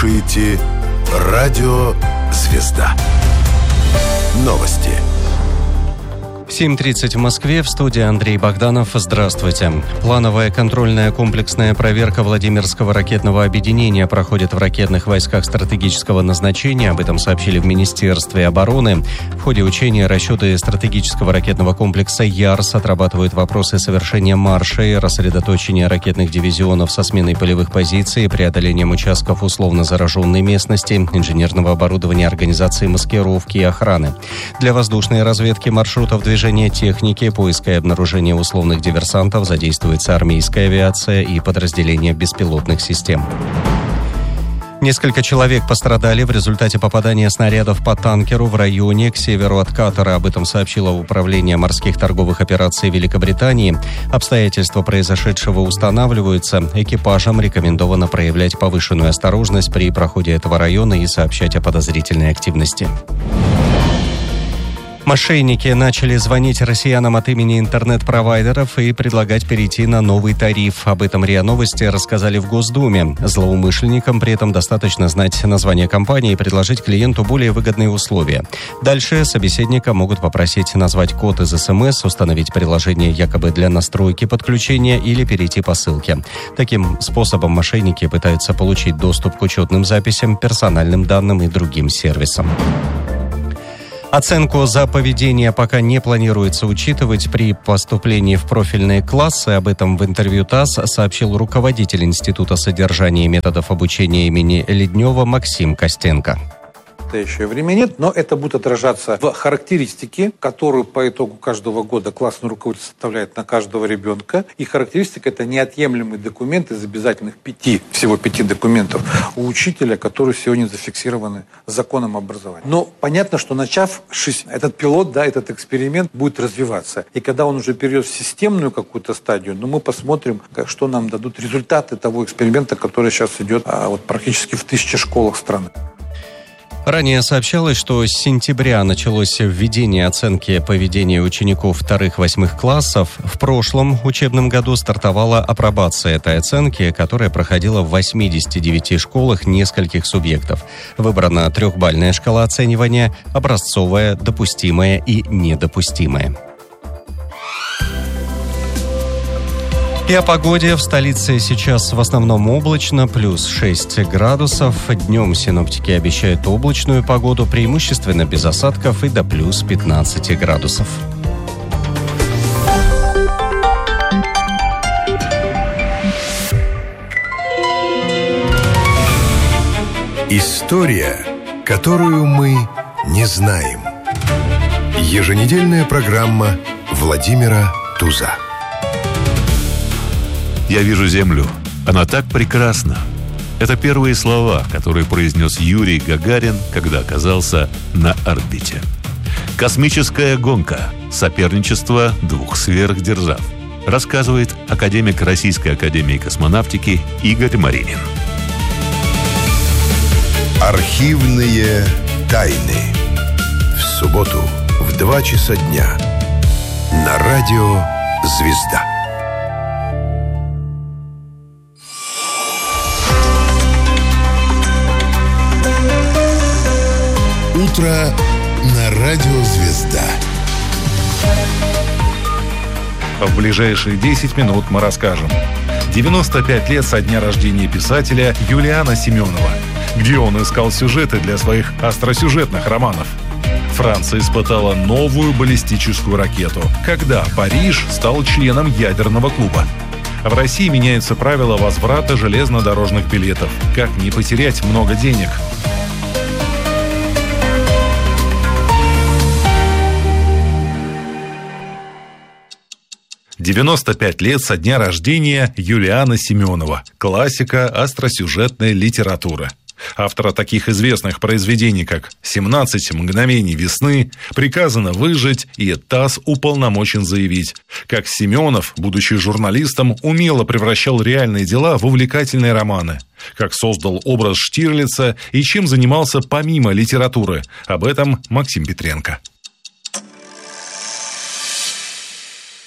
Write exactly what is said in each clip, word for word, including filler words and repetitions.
слушаете Радио «Звезда». Новости. семь тридцать в Москве, в студии Андрей Богданов. Здравствуйте. Плановая контрольная комплексная проверка Владимирского ракетного объединения проходит в ракетных войсках стратегического назначения. Об этом сообщили в Министерстве обороны. В ходе учения расчеты стратегического ракетного комплекса «Ярс» отрабатывают вопросы совершения маршей, рассредоточения ракетных дивизионов со сменой полевых позиций, преодолением участков условно зараженной местности, инженерного оборудования, организации маскировки и охраны. Для воздушной разведки маршрутов движения техники, поиска и обнаружения условных диверсантов задействуется армейская авиация и подразделения беспилотных систем. Несколько человек пострадали в результате попадания снарядов по танкеру в районе к северу от Катара. Об этом сообщило Управление морских торговых операций Великобритании. Обстоятельства произошедшего устанавливаются. Экипажам рекомендовано проявлять повышенную осторожность при проходе этого района и сообщать о подозрительной активности. Мошенники начали звонить россиянам от имени интернет-провайдеров и предлагать перейти на новый тариф. Об этом РИА Новости рассказали в Госдуме. Злоумышленникам при этом достаточно знать название компании и предложить клиенту более выгодные условия. Дальше собеседника могут попросить назвать код из СМС, установить приложение якобы для настройки подключения или перейти по ссылке. Таким способом мошенники пытаются получить доступ к учетным записям, персональным данным и другим сервисам. Оценку за поведение пока не планируется учитывать при поступлении в профильные классы. Об этом в интервью ТАСС сообщил руководитель Института содержания и методов обучения имени Леднева Максим Костенко. В настоящее время нет, но это будет отражаться в характеристике, которую по итогу каждого года классный руководитель составляет на каждого ребенка. И характеристика – это неотъемлемый документ из обязательных пяти, всего пяти документов у учителя, которые сегодня зафиксированы законом образования. Но понятно, что начав этот пилот, да, этот эксперимент будет развиваться. И когда он уже перейдет в системную какую-то стадию, ну, мы посмотрим, как, что нам дадут результаты того эксперимента, который сейчас идет а, вот, практически в тысячи школах страны. Ранее сообщалось, что с сентября началось введение оценки поведения учеников вторых-восьмых классов. В прошлом учебном году стартовала апробация этой оценки, которая проходила в восьмидесяти девяти школах нескольких субъектов. Выбрана трехбальная шкала оценивания: образцовая, допустимая и недопустимая. И о погоде. В столице сейчас в основном облачно, плюс шесть градусов. Днем синоптики обещают облачную погоду, преимущественно без осадков, и до плюс пятнадцати градусов. История, которую мы не знаем. Еженедельная программа Владимира Туза. «Я вижу Землю. Она так прекрасна». Это первые слова, которые произнес Юрий Гагарин, когда оказался на орбите. Космическая гонка. Соперничество двух сверхдержав. Рассказывает академик Российской академии космонавтики Игорь Маринин. Архивные тайны. В субботу в два часа дня. На радио «Звезда». Утро на радио «Звезда». В ближайшие десять минут мы расскажем. девяносто пять лет со дня рождения писателя Юлиана Семенова. Где он искал сюжеты для своих остросюжетных романов? Франция испытала новую баллистическую ракету, когда Париж стал членом ядерного клуба. В России меняются правила возврата железнодорожных билетов. Как не потерять много денег? девяносто пять лет со дня рождения Юлиана Семенова, классика остросюжетной литературы. Автора таких известных произведений, как «семнадцать мгновений весны», «Приказано выжить» и «ТАСС уполномочен заявить». Как Семенов, будучи журналистом, умело превращал реальные дела в увлекательные романы. Как создал образ Штирлица и чем занимался помимо литературы. Об этом Максим Петренко.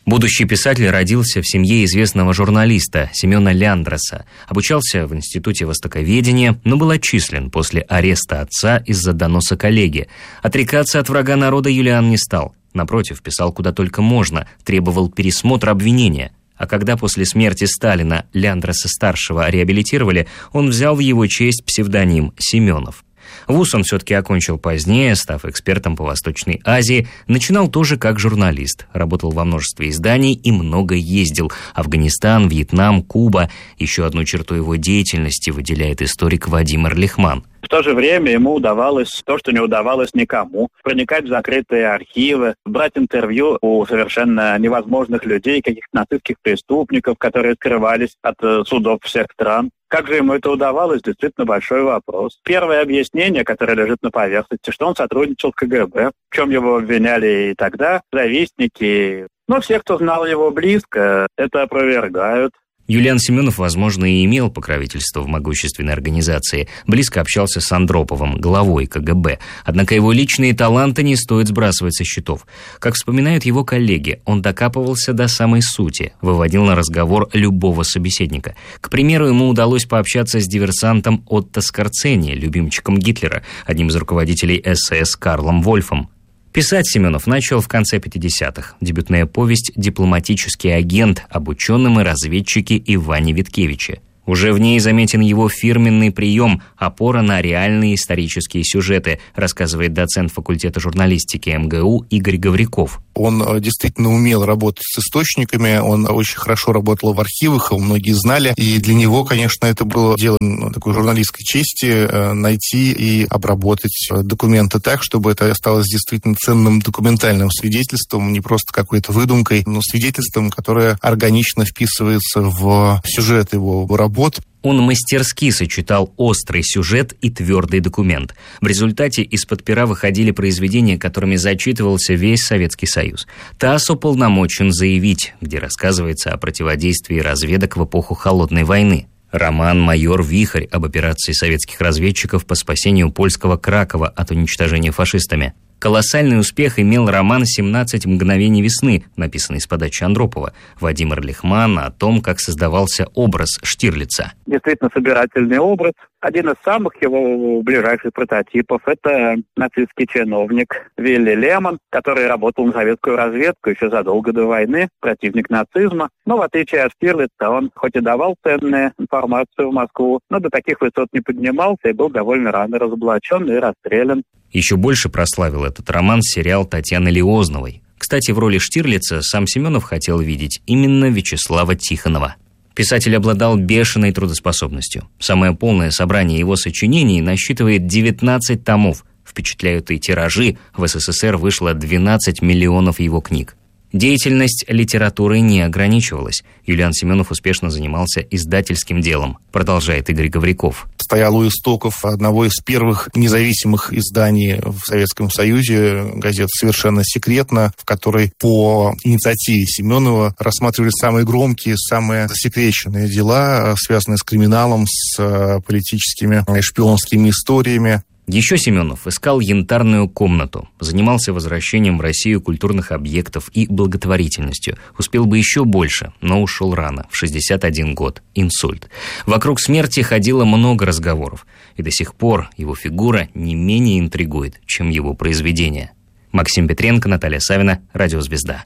Будущий писатель родился в семье известного журналиста Семена Ляндроса, обучался в Институте востоковедения, но был отчислен после ареста отца из-за доноса коллеги. Отрекаться от врага народа Юлиан не стал. Напротив, писал куда только можно, требовал пересмотра обвинения. А когда после смерти Сталина Ляндроса-старшего реабилитировали, он взял в его честь псевдоним Семенов. Вуз он все-таки окончил позднее, став экспертом по Восточной Азии. Начинал тоже как журналист. Работал во множестве изданий и много ездил. Афганистан, Вьетнам, Куба. Еще одну черту его деятельности выделяет историк Вадим Эрлихман. В то же время ему удавалось то, что не удавалось никому. Проникать в закрытые архивы, брать интервью у совершенно невозможных людей, каких-то нацистских преступников, которые скрывались от судов всех стран. Как же ему это удавалось, действительно большой вопрос. Первое объяснение, которое лежит на поверхности, что он сотрудничал с ка гэ бэ, в чем его обвиняли и тогда завистники. Но все, кто знал его близко, это опровергают. Юлиан Семенов, возможно, и имел покровительство в могущественной организации. Близко общался с Андроповым, главой ка гэ бэ. Однако его личные таланты не стоит сбрасывать со счетов. Как вспоминают его коллеги, он докапывался до самой сути, выводил на разговор любого собеседника. К примеру, ему удалось пообщаться с диверсантом Отто Скорцени, любимчиком Гитлера, одним из руководителей эс эс Карлом Вольфом. Писать Семенов начал в конце пятидесятых. Дебютная повесть «Дипломатический агент» об ученом и разведчике Иване Виткевиче. Уже в ней заметен его фирменный прием – опора на реальные исторические сюжеты, рассказывает доцент факультета журналистики эм гэ у Игорь Гавриков. Он действительно умел работать с источниками, он очень хорошо работал в архивах, его многие знали. И для него, конечно, это было делом такой журналистской чести найти и обработать документы так, чтобы это осталось действительно ценным документальным свидетельством, не просто какой-то выдумкой, но свидетельством, которое органично вписывается в сюжет его работы. Он мастерски сочетал острый сюжет и твердый документ. В результате из-под пера выходили произведения, которыми зачитывался весь Советский Союз. ТАСС уполномочен заявить, где рассказывается о противодействии разведок в эпоху Холодной войны. Роман «Майор Вихрь» об операции советских разведчиков по спасению польского Кракова от уничтожения фашистами. Колоссальный успех имел роман «семнадцать мгновений весны», написанный с подачи Андропова. Вадим Эрлихман о том, как создавался образ Штирлица. Действительно собирательный образ. Один из самых его ближайших прототипов – это нацистский чиновник Вилли Лемон, который работал на советскую разведку еще задолго до войны, противник нацизма. Но в отличие от Штирлица, он хоть и давал ценную информацию в Москву, но до таких высот не поднимался и был довольно рано разоблачен и расстрелян. Еще больше прославил этот роман сериал Татьяны Лиозновой. Кстати, в роли Штирлица сам Семенов хотел видеть именно Вячеслава Тихонова. Писатель обладал бешеной трудоспособностью. Самое полное собрание его сочинений насчитывает девятнадцать томов. Впечатляют и тиражи. В эс эс эс эр вышло двенадцать миллионов его книг. Деятельность литературы не ограничивалась. Юлиан Семенов успешно занимался издательским делом, продолжает Игорь Гавриков. Стоял у истоков одного из первых независимых изданий в Советском Союзе, газета «Совершенно секретно», в которой по инициативе Семенова рассматривали самые громкие, самые засекреченные дела, связанные с криминалом, с политическими и шпионскими историями. Еще Семенов искал янтарную комнату, занимался возвращением в Россию культурных объектов и благотворительностью. Успел бы еще больше, но ушел рано, в шестьдесят один год, инсульт. Вокруг смерти ходило много разговоров, и до сих пор его фигура не менее интригует, чем его произведения. Максим Петренко, Наталья Савина, Радио Звезда.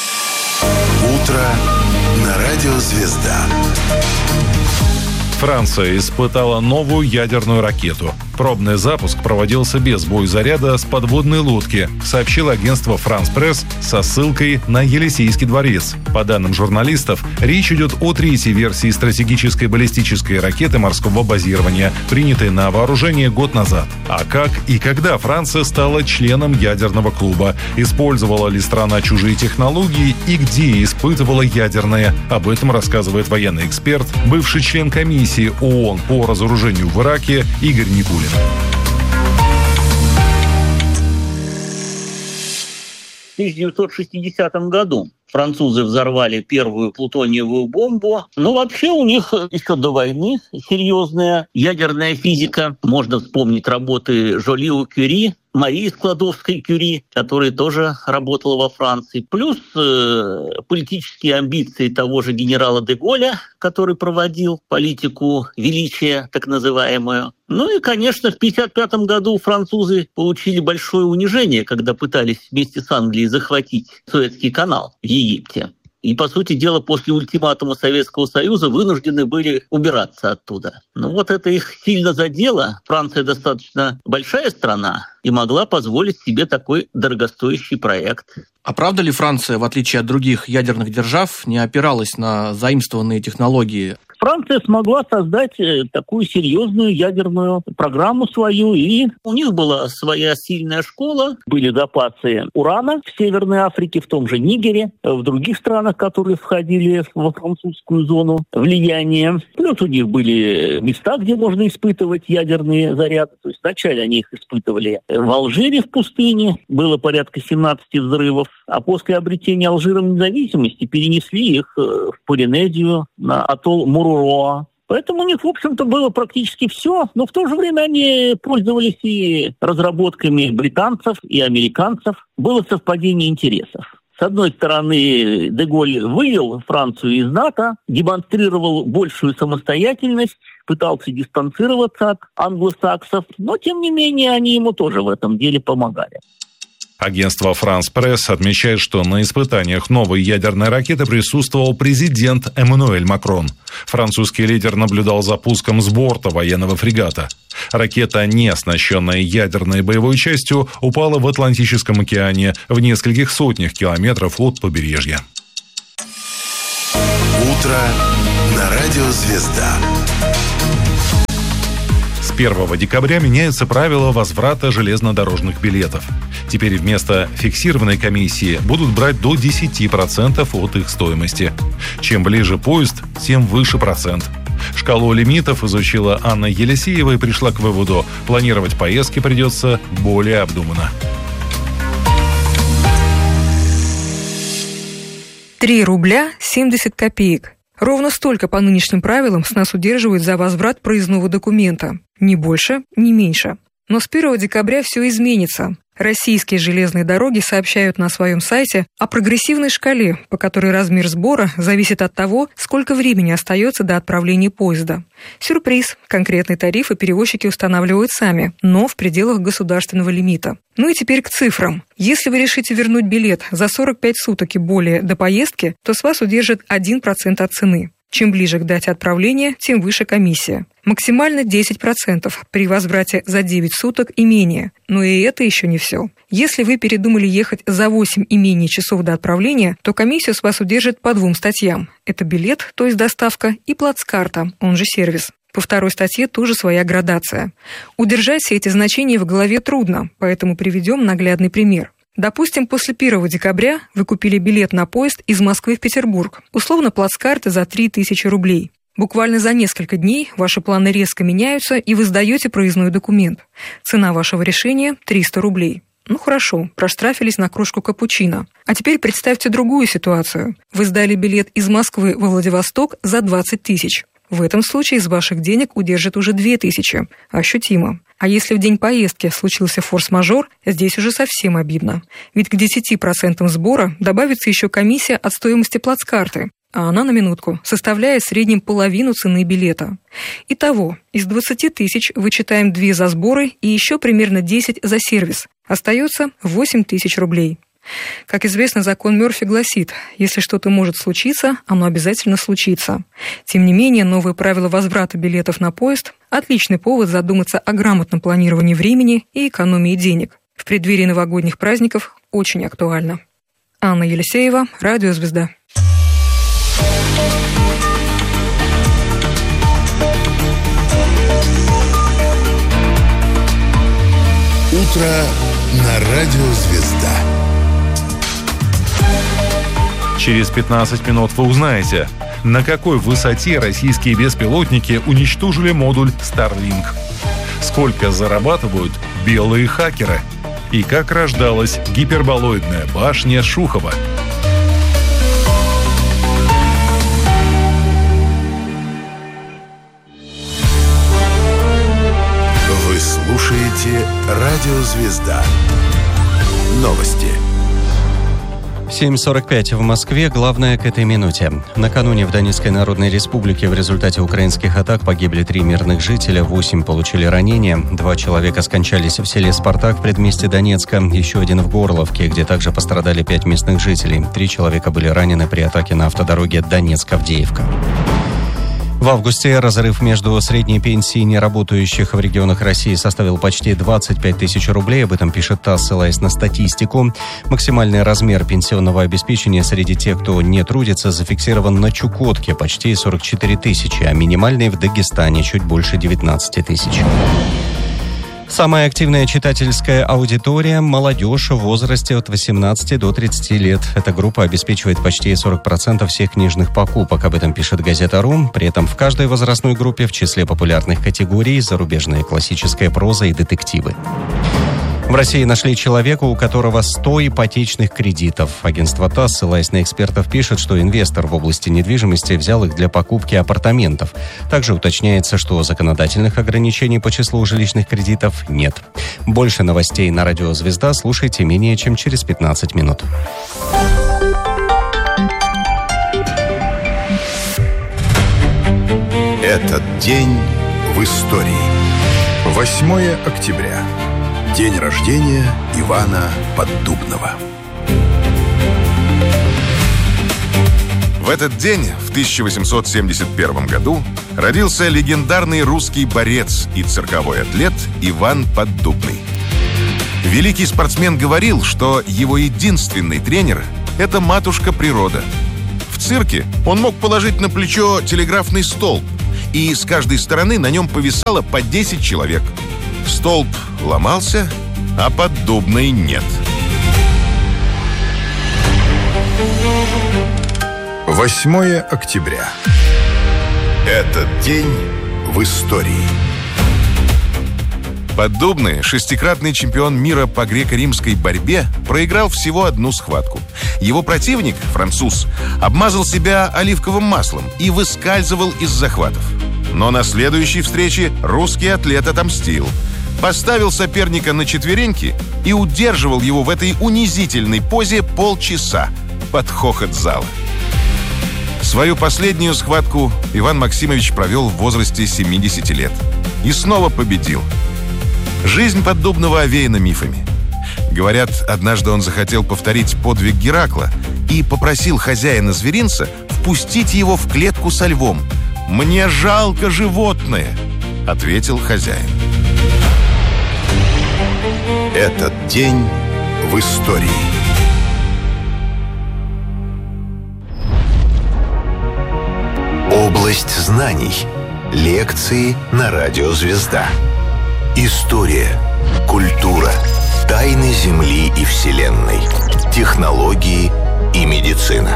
Утро на Радио Звезда. Франция испытала новую ядерную ракету. Пробный запуск проводился без боезаряда с подводной лодки, сообщило агентство «Франс Пресс» со ссылкой на Елисейский дворец. По данным журналистов, речь идет о третьей версии стратегической баллистической ракеты морского базирования, принятой на вооружение год назад. А как и когда Франция стала членом ядерного клуба? Использовала ли страна чужие технологии и где испытывала ядерные? Об этом рассказывает военный эксперт, бывший член комиссии ООН по разоружению в Ираке Игорь Никулин. В тысяча девятьсот шестидесятом году французы взорвали первую плутониевую бомбу. Но вообще у них еще до войны серьезная ядерная физика. Можно вспомнить работы Жолио Кюри, Марии Складовской-Кюри, которая тоже работала во Франции, плюс э, политические амбиции того же генерала де Голля, который проводил политику величия, так называемую. Ну и, конечно, в тысяча девятьсот пятьдесят пятом году французы получили большое унижение, когда пытались вместе с Англией захватить Суэцкий канал в Египте. И, по сути дела, после ультиматума Советского Союза вынуждены были убираться оттуда. Ну вот это их сильно задело. Франция достаточно большая страна и могла позволить себе такой дорогостоящий проект. А правда ли Франция, в отличие от других ядерных держав, не опиралась на заимствованные технологии? Франция смогла создать такую серьезную ядерную программу свою, и у них была своя сильная школа, были запасы урана в Северной Африке, в том же Нигере, в других странах, которые входили во французскую зону влияния. Плюс у них были места, где можно испытывать ядерные заряды. То есть вначале они их испытывали в Алжире, в пустыне, было порядка семнадцать взрывов, а после обретения Алжиром независимости перенесли их в Полинезию, на атолл Муруроа. Поэтому у них, в общем-то, было практически все, но в то же время они пользовались и разработками британцев, и американцев. Было совпадение интересов. С одной стороны, де Голль вывел Францию из НАТО, демонстрировал большую самостоятельность, пытался дистанцироваться от англосаксов, но, тем не менее, они ему тоже в этом деле помогали. Агентство «Франс Пресс» отмечает, что на испытаниях новой ядерной ракеты присутствовал президент Эммануэль Макрон. Французский лидер наблюдал за пуском с борта военного фрегата. Ракета, не оснащенная ядерной боевой частью, упала в Атлантическом океане в нескольких сотнях километров от побережья. Утро на радио «Звезда». С первого декабря меняются правила возврата железнодорожных билетов. Теперь вместо фиксированной комиссии будут брать до десять процентов от их стоимости. Чем ближе поезд, тем выше процент. Шкалу лимитов изучила Анна Елисеева и пришла к выводу: планировать поездки придется более обдуманно. три рубля семьдесят копеек. Ровно столько по нынешним правилам с нас удерживают за возврат проездного документа. Ни больше, ни меньше. Но с первого декабря все изменится. Российские железные дороги сообщают на своем сайте о прогрессивной шкале, по которой размер сбора зависит от того, сколько времени остается до отправления поезда. Сюрприз. Конкретные тарифы перевозчики устанавливают сами, но в пределах государственного лимита. Ну и теперь к цифрам. Если вы решите вернуть билет за сорок пять суток и более до поездки, то с вас удержат один процент от цены. Чем ближе к дате отправления, тем выше комиссия. Максимально десять процентов при возврате за девять суток и менее. Но и это еще не все. Если вы передумали ехать за восемь и менее часов до отправления, то комиссию с вас удержит по двум статьям. Это билет, то есть доставка, и плацкарта, он же сервис. По второй статье тоже своя градация. Удержать все эти значения в голове трудно, поэтому приведем наглядный пример. Допустим, после первого декабря вы купили билет на поезд из Москвы в Петербург, условно плацкарты за три тысячи рублей. Буквально за несколько дней ваши планы резко меняются, и вы сдаете проездной документ. Цена вашего решения – триста рублей. Ну хорошо, проштрафились на кружку капучино. А теперь представьте другую ситуацию. Вы сдали билет из Москвы во Владивосток за двадцать тысяч. В этом случае из ваших денег удержат уже две тысячи. Ощутимо. А если в день поездки случился форс-мажор, здесь уже совсем обидно. Ведь к десяти процентам сбора добавится еще комиссия от стоимости плацкарты, а она, на минутку, составляет в среднем половину цены билета. Итого, из двадцати тысяч вычитаем две за сборы и еще примерно десять за сервис. Остается восемь тысяч рублей. Как известно, закон Мёрфи гласит, если что-то может случиться, оно обязательно случится. Тем не менее, новые правила возврата билетов на поезд – отличный повод задуматься о грамотном планировании времени и экономии денег. В преддверии новогодних праздников очень актуально. Анна Елисеева, Радио «Звезда». Утро на Радио «Звезда». Через пятнадцать минут вы узнаете, на какой высоте российские беспилотники уничтожили модуль Starlink, сколько зарабатывают белые хакеры и как рождалась гиперболоидная башня Шухова. Вы слушаете слушаете «Радио Звезда». Новости. семь сорок пять в Москве. Главное к этой минуте. Накануне в Донецкой Народной Республике в результате украинских атак погибли три мирных жителя, восемь получили ранения. Два человека скончались в селе Спартак в предместье Донецка, еще один в Горловке, где также пострадали пять местных жителей. Три человека были ранены при атаке на автодороге Донецк-Авдеевка. В августе разрыв между средней пенсией неработающих в регионах России составил почти двадцать пять тысяч рублей. Об этом пишет ТАСС, ссылаясь на статистику. Максимальный размер пенсионного обеспечения среди тех, кто не трудится, зафиксирован на Чукотке – почти сорок четыре тысячи, а минимальный в Дагестане – чуть больше девятнадцать тысяч. Самая активная читательская аудитория – молодежь в возрасте от восемнадцати до тридцати лет. Эта группа обеспечивает почти сорок процентов всех книжных покупок. Об этом пишет «Газета.ру». При этом в каждой возрастной группе в числе популярных категорий – зарубежная классическая проза и детективы. В России нашли человека, у которого сто ипотечных кредитов. Агентство ТАСС, ссылаясь на экспертов, пишет, что инвестор в области недвижимости взял их для покупки апартаментов. Также уточняется, что законодательных ограничений по числу жилищных кредитов нет. Больше новостей на радио «Звезда» слушайте менее чем через пятнадцать минут. Этот день в истории. восьмое октября. День рождения Ивана Поддубного. В этот день, в тысяча восемьсот семьдесят первом году, родился легендарный русский борец и цирковой атлет Иван Поддубный. Великий спортсмен говорил, что его единственный тренер – это матушка природа. В цирке он мог положить на плечо телеграфный столб, и с каждой стороны на нем повисало по десять человек. Столб ломался, а Поддубный нет. восьмое октября. Этот день в истории. Поддубный, шестикратный чемпион мира по греко-римской борьбе, проиграл всего одну схватку. Его противник, француз, обмазал себя оливковым маслом и выскальзывал из захватов. Но на следующей встрече русский атлет отомстил. Поставил соперника на четвереньки и удерживал его в этой унизительной позе полчаса под хохот зала. Свою последнюю схватку Иван Максимович провел в возрасте семидесяти лет. И снова победил. Жизнь Поддубного овеяна мифами. Говорят, однажды он захотел повторить подвиг Геракла и попросил хозяина зверинца впустить его в клетку со львом. «Мне жалко животное», — ответил хозяин. Этот день в истории. Область знаний. Лекции на радио «Звезда». История, культура, тайны Земли и Вселенной, технологии и медицина.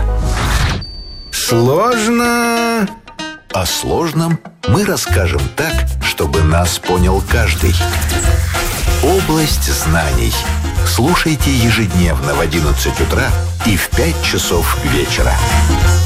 Сложно. О сложном мы расскажем так, чтобы нас понял каждый. Область знаний. Слушайте ежедневно в одиннадцать утра и в пять часов вечера.